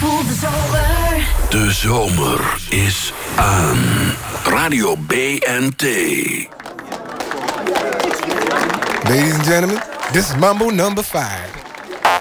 De zomer is aan. Radio BNT. Ladies and gentlemen, this is Mambo number 5.